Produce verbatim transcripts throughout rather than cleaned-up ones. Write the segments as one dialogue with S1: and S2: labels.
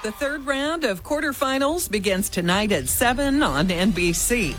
S1: The third round of quarterfinals begins tonight at seven on N B C.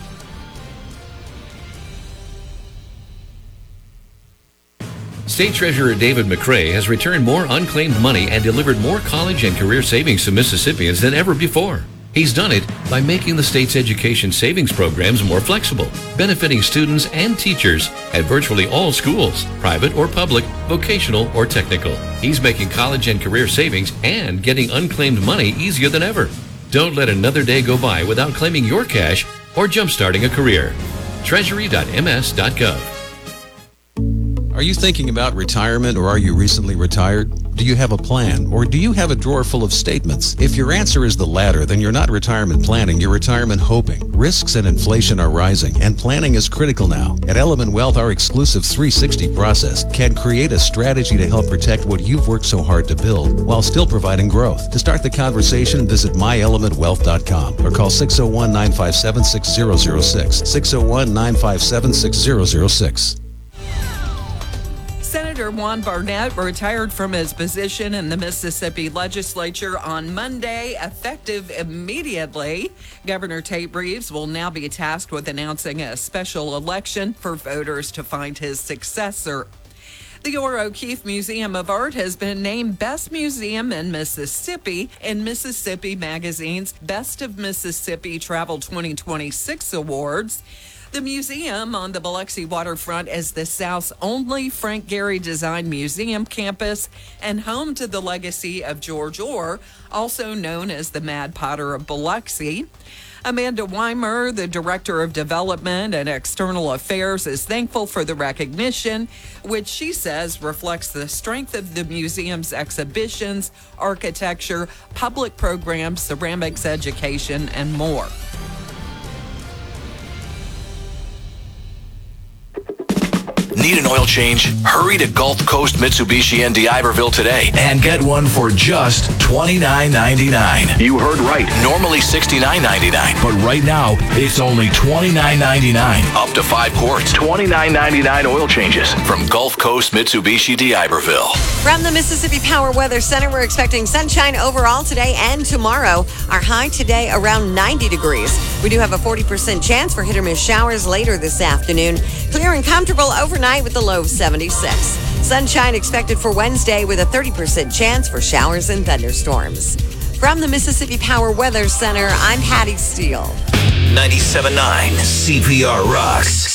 S2: State Treasurer David McRae has returned more unclaimed money and delivered more college and career savings to Mississippians than ever before. He's done it by making the state's education savings programs more flexible, benefiting students and teachers at virtually all schools, private or public, vocational or technical. He's making college and career savings and getting unclaimed money easier than ever. Don't let another day go by without claiming your cash or jumpstarting a career. treasury dot m s dot gov.
S3: Are you thinking about retirement, or are you recently retired? Do you have a plan, or do you have a drawer full of statements? If your answer is the latter, then you're not retirement planning, you're retirement hoping. Risks and inflation are rising, and planning is critical now. At Element Wealth, our exclusive three sixty process can create a strategy to help protect what you've worked so hard to build while still providing growth. To start the conversation, visit my element wealth dot com or call six oh one, nine five seven, six oh oh six, six oh one, nine five seven, six oh oh six.
S1: Senator Juan Barnett retired from his position in the Mississippi legislature on Monday, effective immediately. Governor Tate Reeves will now be tasked with announcing a special election for voters to find his successor. The Orr O'Keefe Museum of Art has been named Best Museum in Mississippi in Mississippi Magazine's Best of Mississippi Travel twenty twenty-six Awards. The museum on the Biloxi waterfront is the South's only Frank Gehry Design Museum campus and home to the legacy of George Orr, also known as the Mad Potter of Biloxi. Amanda Weimer, the Director of Development and External Affairs, is thankful for the recognition, which she says reflects the strength of the museum's exhibitions, architecture, public programs, ceramics education, and more.
S4: Need an oil change? Hurry to Gulf Coast Mitsubishi in D'Iberville today and get one for just twenty-nine ninety-nine. You heard right. Normally sixty-nine ninety-nine, but right now it's only twenty-nine ninety-nine. Up to five quarts. twenty-nine ninety-nine oil changes from Gulf Coast Mitsubishi D'Iberville.
S5: From the Mississippi Power Weather Center, we're expecting sunshine overall today and tomorrow. Our high today around ninety degrees. We do have a forty percent chance for hit or miss showers later this afternoon. Clear and comfortable overnight with the low of seventy-six. Sunshine expected for Wednesday with a thirty percent chance for showers and thunderstorms. From the Mississippi Power Weather Center, I'm Hattie Steele.
S4: ninety-seven point nine C P R Rocks.